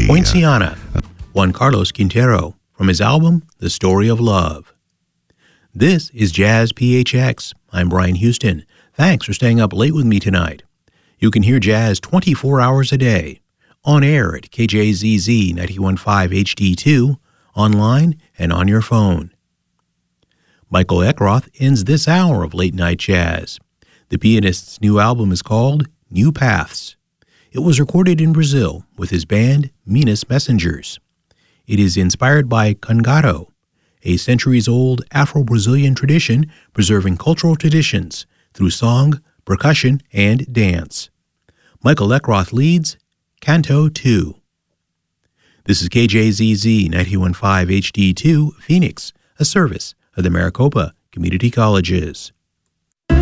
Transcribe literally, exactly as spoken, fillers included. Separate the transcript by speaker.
Speaker 1: Poinciana, Juan Carlos Quintero, from his album, The Story of Love. This is Jazz P H X. I'm Brian Houston. Thanks for staying up late with me tonight. You can hear jazz twenty-four hours a day, on air at K J Z Z ninety-one point five H D two, online, and on your phone. Michael Eckroth ends this hour of Late Night Jazz. The pianist's new album is called New Paths. It was recorded in Brazil with his band Minas Messengers. It is inspired by Congado, a centuries-old Afro-Brazilian tradition preserving cultural traditions through song, percussion, and dance. Michael Eckroth leads Canto two. This is K J Z Z ninety-one point five H D two, Phoenix, a service of the Maricopa Community Colleges.